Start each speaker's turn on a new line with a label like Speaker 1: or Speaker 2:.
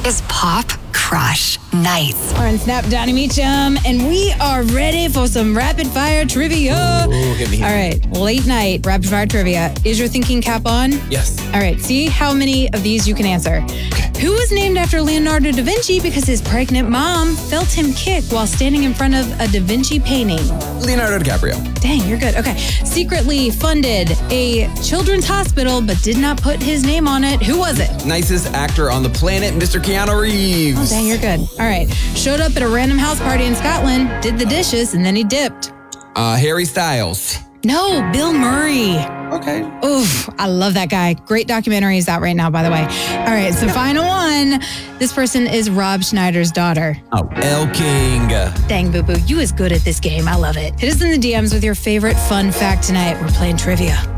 Speaker 1: is Pop Crush Nights.
Speaker 2: Lauren Snap, Donnie Meacham, and we are ready for some rapid fire trivia.
Speaker 3: Ooh, get me here.
Speaker 2: All right, late night rapid fire trivia. Is your thinking cap on?
Speaker 3: Yes.
Speaker 2: All right, see how many of these you can answer.
Speaker 3: Okay.
Speaker 2: Who was named after Leonardo da Vinci because his pregnant mom felt him kick while standing in front of a da Vinci painting?
Speaker 3: Leonardo DiCaprio.
Speaker 2: Dang, you're good. Okay. Secretly funded a children's hospital but did not put his name on it. Who was it?
Speaker 3: Nicest actor on the planet, Mr. Keanu Reeves.
Speaker 2: Oh, dang, you're good. All right. Showed up at a random house party in Scotland, did the dishes, and then he dipped.
Speaker 3: Harry Styles.
Speaker 2: No, Bill Murray.
Speaker 3: Okay.
Speaker 2: Oof, I love that guy. Great documentary is out right now, by the way. All right, so final one. This person is Rob Schneider's daughter.
Speaker 3: Oh, Elle King.
Speaker 2: Dang, boo-boo, you is good at this game. I love it. Hit us in the DMs with your favorite fun fact tonight. We're playing trivia.